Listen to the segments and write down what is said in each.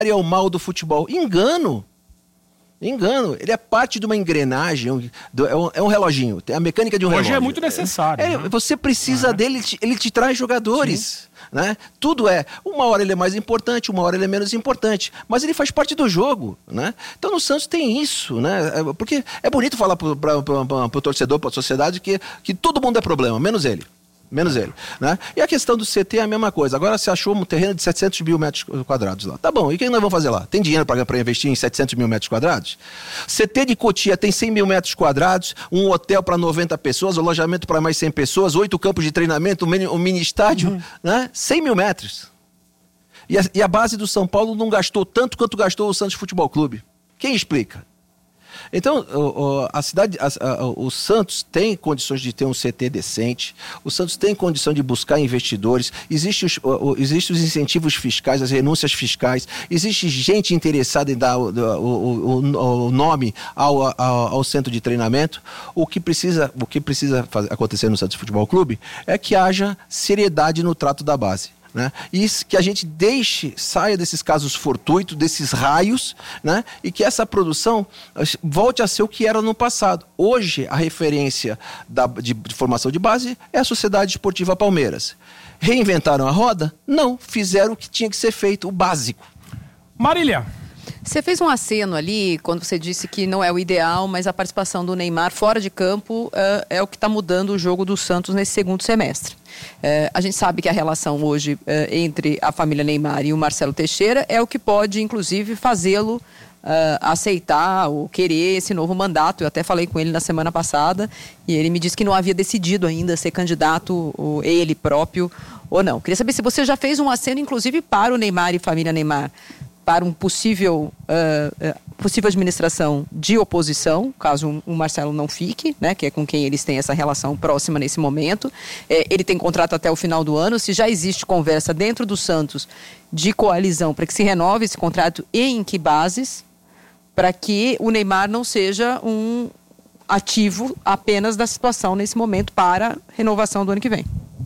é o mal do futebol. Engano. Ele é parte de uma engrenagem, é um reloginho, tem a mecânica de um relógio. Hoje é muito necessário. Né? Você precisa dele, ele te traz jogadores. Né? Tudo uma hora ele é mais importante, uma hora ele é menos importante, mas ele faz parte do jogo. Né? Então no Santos tem isso, né? Porque é bonito falar pro torcedor, pra sociedade, que todo mundo é problema, menos ele. Né? E a questão do CT é a mesma coisa. Agora você achou um terreno de 700 mil metros quadrados lá. Tá bom, e o que nós vamos fazer lá? Tem dinheiro para investir em 700 mil metros quadrados? CT de Cotia tem 100 mil metros quadrados, um hotel para 90 pessoas, alojamento para mais 100 pessoas, 8 campos de treinamento, um mini estádio, né? 100 mil metros. E a base do São Paulo não gastou tanto quanto gastou o Santos Futebol Clube. Quem explica? Então, o Santos tem condições de ter um CT decente, o Santos tem condição de buscar investidores, existem os incentivos fiscais, as renúncias fiscais, existe gente interessada em dar o nome ao centro de treinamento. O que precisa acontecer no Santos Futebol Clube é que haja seriedade no trato da base. Né? E que a gente saia desses casos fortuitos, desses raios, né? E que essa produção volte a ser o que era no passado. Hoje, a referência de formação de base é a Sociedade Esportiva Palmeiras. Reinventaram a roda? Não, fizeram o que tinha que ser feito, o básico. Marília. Você fez um aceno ali quando você disse que não é o ideal, mas a participação do Neymar fora de campo é o que está mudando o jogo do Santos nesse segundo semestre. A gente sabe que a relação hoje entre a família Neymar e o Marcelo Teixeira é o que pode, inclusive, fazê-lo aceitar ou querer esse novo mandato. Eu até falei com ele na semana passada e ele me disse que não havia decidido ainda ser candidato, ele próprio, ou não. Queria saber se você já fez um aceno, inclusive, para o Neymar e família Neymar, para um possível administração de oposição, caso o Marcelo não fique, né, que é com quem eles têm essa relação próxima nesse momento. Ele tem contrato até o final do ano. Se já existe conversa dentro do Santos de coalizão para que se renove esse contrato e em que bases, para que o Neymar não seja um ativo apenas da situação nesse momento para renovação do ano que vem.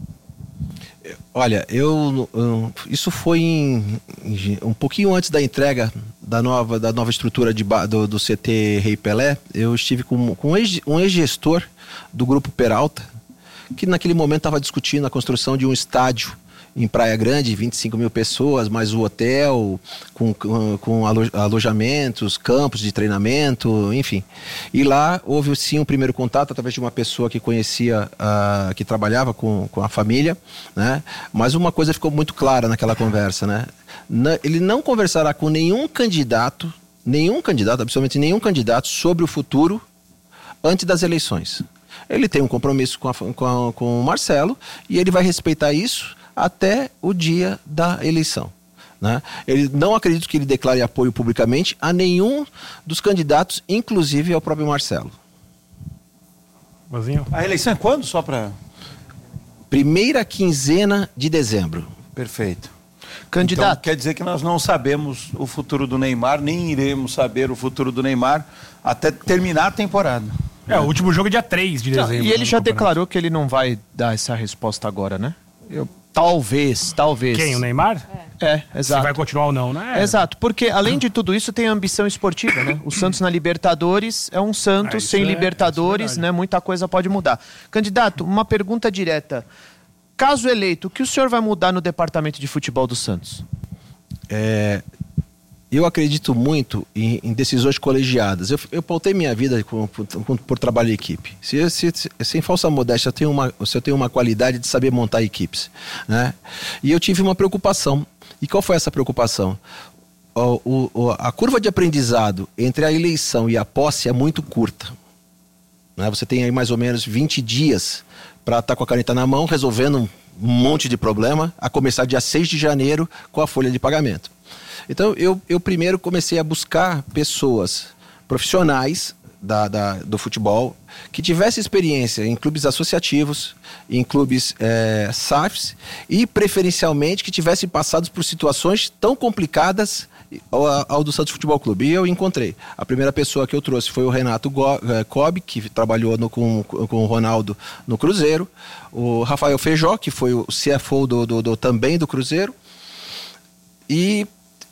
Olha, isso foi um pouquinho antes da entrega da nova estrutura do CT Rei Pelé. Eu estive com um ex-gestor do Grupo Peralta, que naquele momento estava discutindo a construção de um estádio em Praia Grande, 25 mil pessoas, mais o hotel, com alojamentos, campos de treinamento, enfim. E lá houve sim um primeiro contato através de uma pessoa que conhecia, que trabalhava com a família, né? Mas uma coisa ficou muito clara naquela conversa, né? Ele não conversará com nenhum candidato, absolutamente nenhum candidato, sobre o futuro antes das eleições. Ele tem um compromisso com o Marcelo e ele vai respeitar isso até o dia da eleição. Né? Ele não acredito que ele declare apoio publicamente a nenhum dos candidatos, inclusive ao próprio Marcelo. Bozinho. A eleição é quando? Só para... Primeira quinzena de dezembro. Perfeito. Candidato. Então, quer dizer que nós não sabemos o futuro do Neymar, nem iremos saber o futuro do Neymar até terminar a temporada. O último jogo é dia 3 de dezembro. E ele já declarou que ele não vai dar essa resposta agora, né? Talvez. Quem, o Neymar? Exato. Se vai continuar ou não, né? Exato, porque além de tudo isso tem a ambição esportiva, né? O Santos na Libertadores é um Santos sem Libertadores, né? Muita coisa pode mudar. Candidato, uma pergunta direta. Caso eleito, o que o senhor vai mudar no departamento de futebol do Santos? Eu acredito muito em decisões colegiadas. Eu pautei minha vida por trabalho em equipe. Sem falsa modéstia, eu tenho uma qualidade de saber montar equipes, né? E eu tive uma preocupação. E qual foi essa preocupação? A curva de aprendizado entre a eleição e a posse é muito curta, né? Você tem aí mais ou menos 20 dias para estar com a caneta na mão, resolvendo um monte de problema, a começar dia 6 de janeiro com a folha de pagamento. Então, eu primeiro comecei a buscar pessoas profissionais do futebol que tivessem experiência em clubes associativos, em clubes SAFs e, preferencialmente, que tivessem passado por situações tão complicadas ao do Santos Futebol Clube. E eu encontrei. A primeira pessoa que eu trouxe foi o Renato Cobb, que trabalhou com o Ronaldo no Cruzeiro, o Rafael Feijó, que foi o CFO também do Cruzeiro, e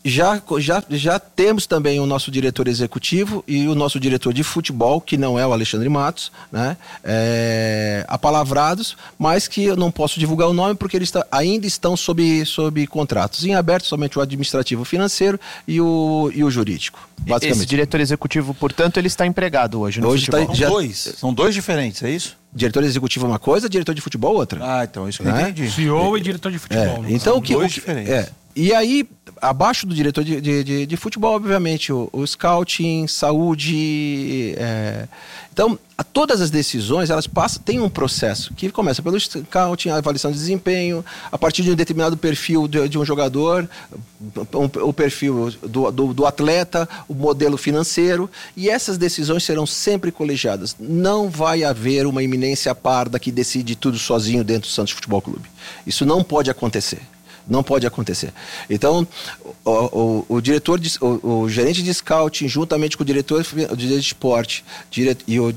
Já temos também o nosso diretor executivo e o nosso diretor de futebol, que não é o Alexandre Matos, né? Apalavrados, mas que eu não posso divulgar o nome porque eles ainda estão sob contratos. Em aberto, somente o administrativo financeiro e o jurídico, basicamente. Esse diretor executivo, portanto, ele está empregado hoje no futebol. São dois diferentes, é isso? Diretor executivo é uma coisa, diretor de futebol outra. Ah, então isso que eu entendi. CEO e diretor de futebol. Né? Então, dois diferentes. E aí, abaixo do diretor de futebol, obviamente, o scouting, saúde. Então, todas as decisões, elas tem um processo que começa pelo scouting, a avaliação de desempenho, a partir de um determinado perfil de um jogador, o perfil do atleta, o modelo financeiro, e essas decisões serão sempre colegiadas. Não vai haver uma eminência parda que decide tudo sozinho dentro do Santos Futebol Clube. Isso não pode acontecer. Não pode acontecer. Então, o gerente de scouting, juntamente com o diretor de esporte e o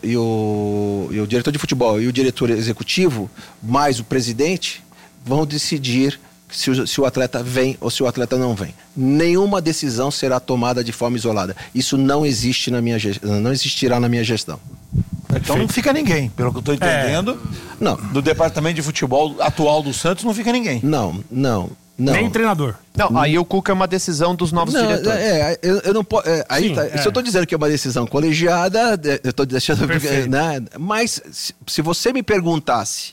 diretor de futebol e o diretor executivo, mais o presidente, vão decidir se o atleta vem ou se o atleta não vem. Nenhuma decisão será tomada de forma isolada. Isso não existe não existirá na minha gestão. Então não fica ninguém, pelo que eu estou entendendo. Não. Do departamento de futebol atual do Santos não fica ninguém. Não. Nem treinador. Não, aí o Cuca é uma decisão dos novos diretores. Eu não posso. Se eu estou dizendo que é uma decisão colegiada, eu estou deixando. Né? Mas se você me perguntasse,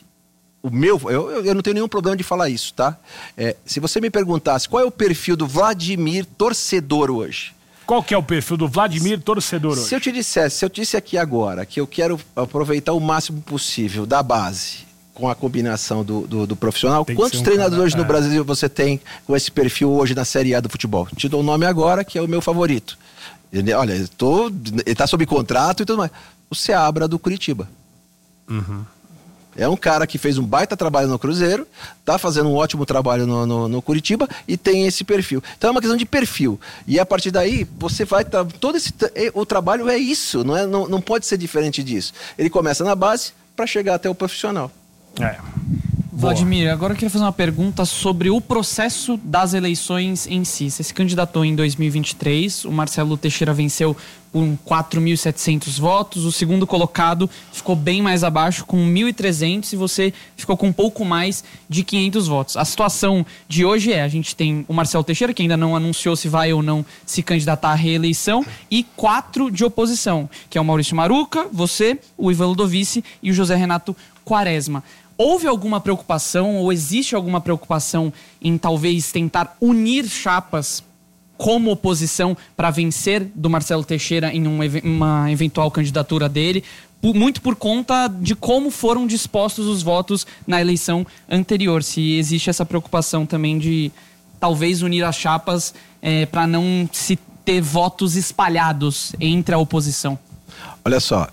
eu não tenho nenhum problema de falar isso, tá? Se você me perguntasse qual é o perfil do Vladimir torcedor hoje. Qual que é o perfil do Vladimir torcedor hoje? Se eu disse aqui agora que eu quero aproveitar o máximo possível da base com a combinação do profissional, quantos treinadores no Brasil você tem com esse perfil hoje na Série A do futebol? Te dou o nome agora, que é o meu favorito. Olha, ele está sob contrato e tudo mais. O Seabra do Curitiba. Uhum. É um cara que fez um baita trabalho no Cruzeiro, tá fazendo um ótimo trabalho no Curitiba e tem esse perfil. Então é uma questão de perfil. E a partir daí, você vai... o trabalho é isso, não pode ser diferente disso. Ele começa na base para chegar até o profissional. Vladimir, agora eu queria fazer uma pergunta sobre o processo das eleições em si. Você se candidatou em 2023, o Marcelo Teixeira venceu com 4.700 votos, o segundo colocado ficou bem mais abaixo, com 1.300, e você ficou com um pouco mais de 500 votos. A situação de hoje a gente tem o Marcelo Teixeira, que ainda não anunciou se vai ou não se candidatar à reeleição, e 4 de oposição, que é o Maurício Maruca, você, o Ivan Ludovici e o José Renato Quaresma. Houve alguma preocupação ou existe alguma preocupação em talvez tentar unir chapas como oposição para vencer do Marcelo Teixeira em uma eventual candidatura dele, muito por conta de como foram dispostos os votos na eleição anterior? Se existe essa preocupação também de talvez unir as chapas para não se ter votos espalhados entre a oposição. Olha só,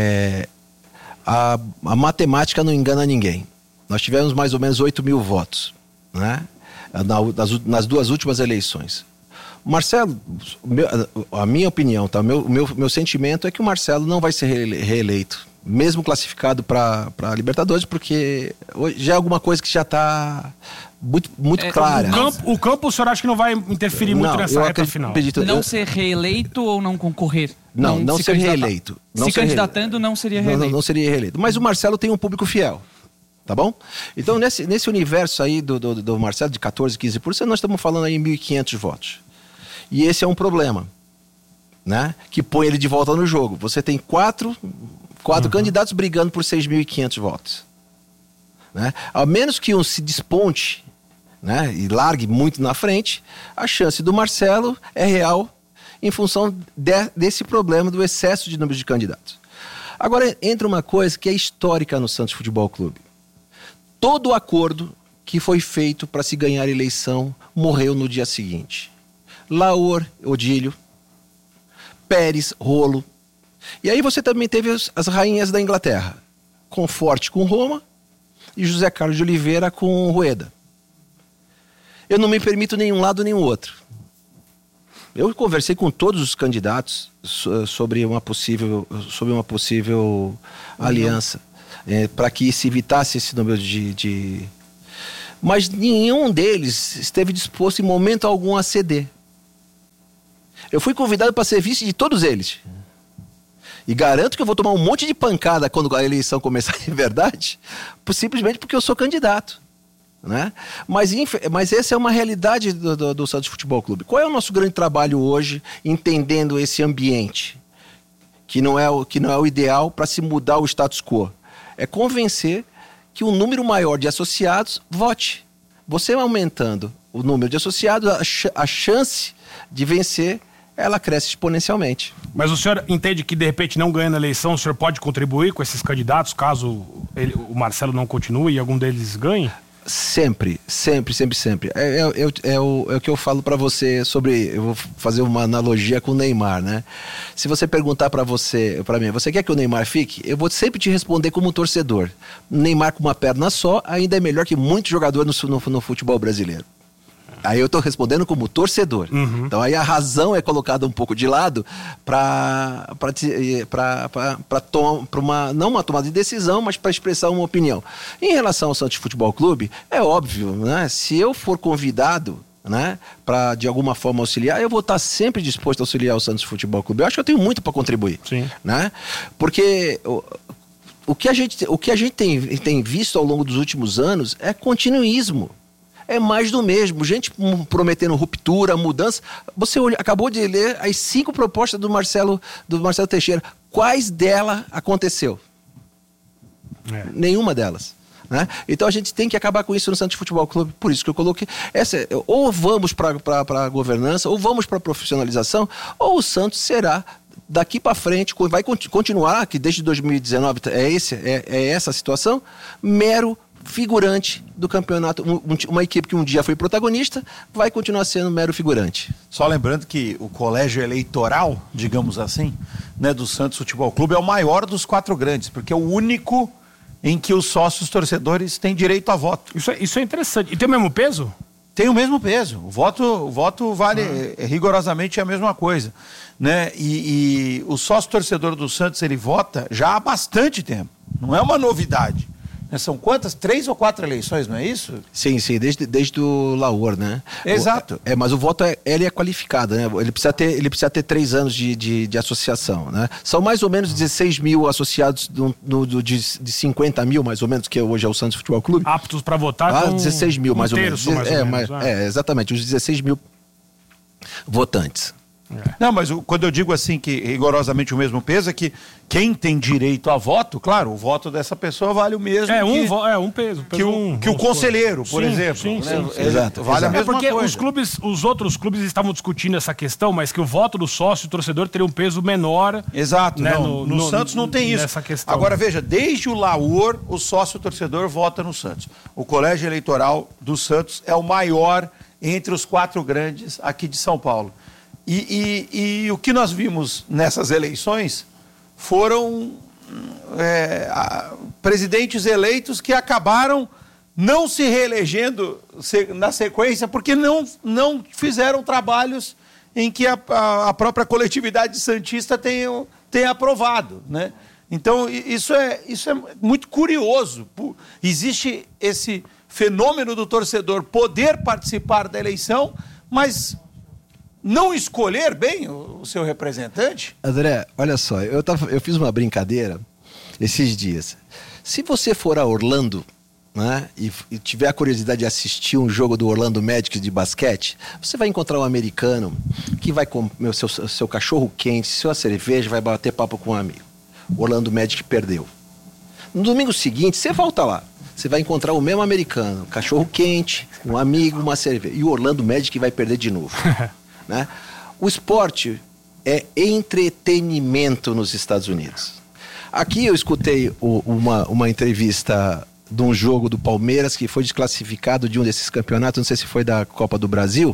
a matemática não engana ninguém. Nós tivemos mais ou menos 8.000 votos, né? Nas duas últimas eleições. O Marcelo, a minha opinião, tá? Meu sentimento é que o Marcelo não vai ser reeleito, mesmo classificado para Libertadores, porque já é alguma coisa que já está muito clara. O campo, o senhor acha que não vai interferir muito nessa reta final? Não ser reeleito ou não concorrer? Não ser reeleito. Se candidatando, não seria reeleito. Não seria reeleito. Mas o Marcelo tem um público fiel. Tá bom? Então, nesse universo aí do Marcelo, de 14%, 15%, nós estamos falando aí em 1.500 votos. E esse é um problema, né? Que põe ele de volta no jogo. Você tem quatro candidatos brigando por 6.500 votos. Né? A menos que um se desponte, né, e largue muito na frente, a chance do Marcelo é real em função desse problema do excesso de número de candidatos. Agora entra uma coisa que é histórica no Santos Futebol Clube. Todo o acordo que foi feito para se ganhar a eleição morreu no dia seguinte. Laor, Odílio, Pérez, Rolo. E aí você também teve as rainhas da Inglaterra. Conforte com Roma e José Carlos de Oliveira com Rueda. Eu não me permito nenhum lado nem o outro. Eu conversei com todos os candidatos sobre uma possível aliança, para que se evitasse esse número Mas nenhum deles esteve disposto em momento algum a ceder. Eu fui convidado para ser vice de todos eles. E garanto que eu vou tomar um monte de pancada quando a eleição começar de verdade, simplesmente porque eu sou candidato. Né? Mas essa é uma realidade do Santos Futebol Clube. Qual é o nosso grande trabalho hoje, entendendo esse ambiente? Que não é o ideal para se mudar o status quo. É convencer que um número maior de associados vote. Você aumentando o número de associados, a chance de vencer, ela cresce exponencialmente. Mas o senhor entende que, de repente, não ganhando a eleição, o senhor pode contribuir com esses candidatos, caso o Marcelo não continue e algum deles ganhe? Sempre. É o que eu falo para você sobre... Eu vou fazer uma analogia com o Neymar, né? Se você perguntar para mim, você quer que o Neymar fique? Eu vou sempre te responder como torcedor. Neymar com uma perna só ainda é melhor que muitos jogadores no futebol brasileiro. Aí eu estou respondendo como torcedor. Uhum. Então aí a razão é colocada um pouco de lado para não uma tomada de decisão, mas para expressar uma opinião. Em relação ao Santos Futebol Clube, é óbvio, né? Se eu for convidado, né, para de alguma forma auxiliar, eu vou estar sempre disposto a auxiliar o Santos Futebol Clube. Eu acho que eu tenho muito para contribuir. Sim. Né? Porque o que a gente tem visto ao longo dos últimos anos é continuismo. É mais do mesmo, gente prometendo ruptura, mudança. Você acabou de ler as 5 propostas do Marcelo Teixeira. Quais delas aconteceu? Nenhuma delas. Né? Então a gente tem que acabar com isso no Santos Futebol Clube. Por isso que eu coloquei. Ou vamos para a governança, ou vamos para a profissionalização, ou o Santos será, daqui para frente, vai continuar, que desde 2019 é essa a situação, mero figurante do campeonato. Uma equipe que um dia foi protagonista vai continuar sendo mero figurante. Só lembrando que o colégio eleitoral, digamos assim, né, do Santos Futebol Clube é o maior dos 4 grandes, porque é o único em que os sócios torcedores têm direito a voto. Isso é interessante. E tem o mesmo peso? Tem o mesmo peso. O voto vale rigorosamente a mesma coisa. Né? E o sócio torcedor do Santos, ele vota já há bastante tempo. Não é uma novidade. São quantas? 3 ou 4 eleições, não é isso? Sim, desde o Laor, né? Exato. Mas o voto ele é qualificado, né? Ele precisa ter 3 anos de associação, né? São mais ou menos 16 mil associados de 50 mil, mais ou menos, que hoje é o Santos Futebol Clube. Aptos para votar? 16 mil, mais ou menos. Exatamente, os 16 mil votantes. Não, mas quando eu digo assim que rigorosamente o mesmo peso é que quem tem direito a voto, claro, o voto dessa pessoa vale o mesmo um peso que o conselheiro, por exemplo. Sim. Exato. Vale a mesma porque coisa. Os outros clubes estavam discutindo essa questão, mas que o voto do sócio torcedor teria um peso menor. Exato. Né, no Santos não tem isso. Nessa questão. Agora veja, desde o Laor, o sócio torcedor vota no Santos. O colégio eleitoral do Santos é o maior entre os 4 grandes aqui de São Paulo. E o que nós vimos nessas eleições foram presidentes eleitos que acabaram não se reelegendo na sequência porque não fizeram trabalhos em que a própria coletividade santista tenha aprovado, né? Então isso é muito curioso. Existe esse fenômeno do torcedor poder participar da eleição, mas não escolher bem o seu representante? André, olha só, eu fiz uma brincadeira esses dias. Se você for a Orlando, né, e tiver a curiosidade de assistir um jogo do Orlando Magic de basquete, você vai encontrar um americano que vai comer o seu cachorro quente, sua cerveja, vai bater papo com um amigo. O Orlando Magic perdeu. No domingo seguinte, você volta lá. Você vai encontrar o mesmo americano, cachorro quente, um amigo, uma cerveja. E o Orlando Magic vai perder de novo. Né? O esporte é entretenimento nos Estados Unidos. Aqui eu escutei uma entrevista de um jogo do Palmeiras que foi desclassificado de um desses campeonatos, não sei se foi da Copa do Brasil.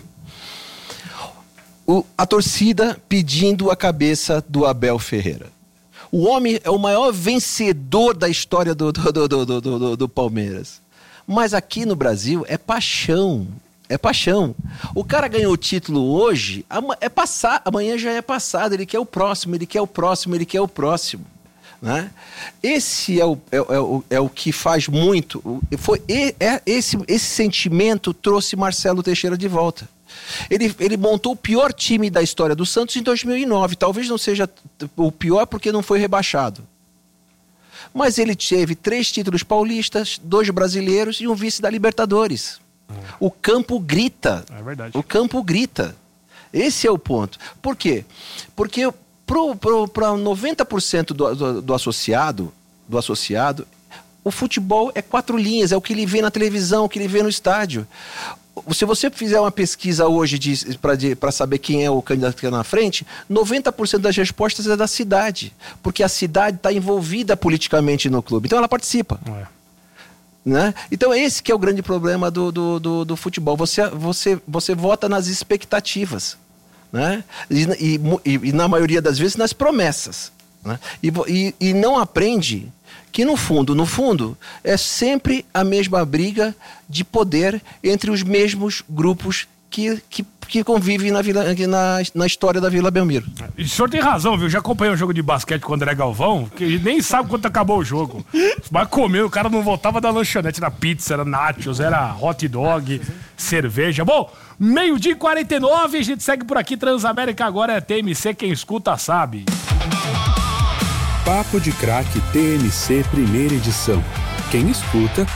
A torcida pedindo a cabeça do Abel Ferreira. O homem é o maior vencedor da história do Palmeiras. Mas aqui no Brasil é paixão. É paixão. O cara ganhou o título hoje, amanhã já é passado. Ele quer o próximo, ele quer o próximo, ele quer o próximo. né? Esse é o que faz muito. Esse sentimento trouxe Marcelo Teixeira de volta. Ele montou o pior time da história do Santos em 2009. Talvez não seja o pior porque não foi rebaixado. Mas ele teve 3 títulos paulistas, 2 brasileiros e um vice da Libertadores. O campo grita. É verdade. O campo grita. Esse é o ponto. Por quê? Porque para 90% do associado, o futebol é 4 linhas, é o que ele vê na televisão, o que ele vê no estádio. Se você fizer uma pesquisa hoje para saber quem é o candidato que está na frente, 90% das respostas é da cidade, porque a cidade está envolvida politicamente no clube, então ela participa. Né? Então esse que é o grande problema do futebol, você vota nas expectativas, né? E na maioria das vezes nas promessas, né? E não aprende que no fundo, é sempre a mesma briga de poder entre os mesmos grupos que convivem na história da Vila Belmiro. E o senhor tem razão, viu? Já acompanhei um jogo de basquete com o André Galvão, que ele nem sabe quando acabou o jogo. Mas comeu, o cara não voltava da lanchonete, era pizza, era nachos, era hot dog, cerveja. Bom, 12:49, a gente segue por aqui, Transamérica agora é TMC, quem escuta sabe. Papo de Craque TMC, primeira edição. Quem escuta,